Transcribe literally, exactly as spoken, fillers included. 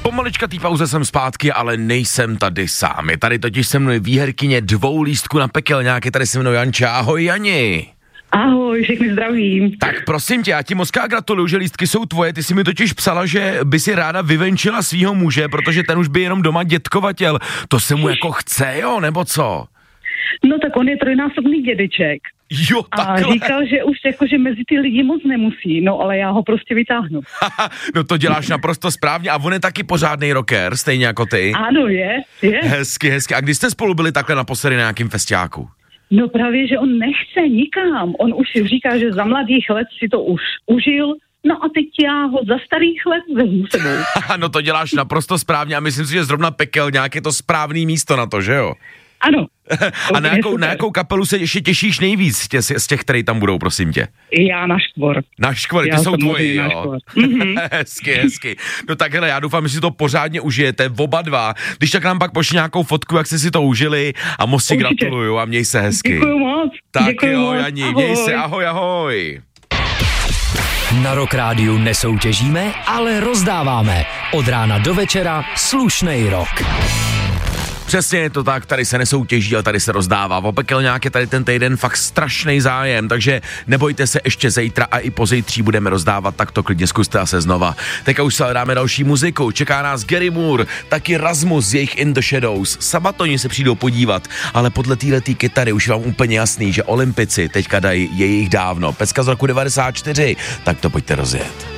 Po maličkatý pauze jsem zpátky, ale nejsem tady sám. Je tady totiž se mnou výherkyně dvou lístků na pekelňák, je tady se mnou Janča. Ahoj Jani. Ahoj, všechny zdravím. Tak prosím tě, já ti moc gratuluju, že lístky jsou tvoje. Ty jsi mi totiž psala, že by si ráda vyvenčila svýho muže, protože ten už by jenom doma dětkovatěl. To se mu jako chce, jo, nebo co? No tak on je trojnásobný dědeček. Jo, takhle. A říkal, že už jako, že mezi ty lidi moc nemusí, no ale já ho prostě vytáhnu. No to děláš naprosto správně a on je taky pořádnej rocker, stejně jako ty. Ano, je, je. Hezky, hezky. A kdy jste spolu byli takhle naposledy na nějakým festiáku? No právě, že on nechce nikam. On už říká, že za mladých let si to už užil, no a teď já ho za starých let vezmu sebou. No to děláš naprosto správně a myslím si, že zrovna pekelňák je to správný místo na to, že jo? Ano. A na jakou, na jakou kapelu se ještě těšíš nejvíc z těch, z těch, který tam budou, prosím tě? Já na Škvor. Na Škvor, ty já jsou tvoji, jo? Mm-hmm. Hezky, hezky. No tak hele, já doufám, že si to pořádně užijete, oba dva. Když tak nám pak pošli nějakou fotku, jak jste si to užili a moc si gratuluju a měj se hezky. Děkuju moc. Tak Děkuju jo, moc. Jani, ahoj. měj se, ahoj, ahoj. Na Rock Rádiu nesoutěžíme, ale rozdáváme. Od rána do večera slušnej rock. Přesně je to tak, tady se nesoutěží, ale tady se rozdává. O pekelňák je tady ten týden fakt strašný zájem, takže nebojte se, ještě zítra a i pozítří budeme rozdávat, tak to klidně zkuste a se znova. Teďka už se dáme další muziku, čeká nás Gary Moore, taky Rasmus z jejich In the Shadows. Sabatoni se přijdou podívat, ale podle téhletý kytary už je vám úplně jasný, že Olympici teďka dají jejich dávno. Pecka z roku devadesát čtyři, tak to pojďte rozjet.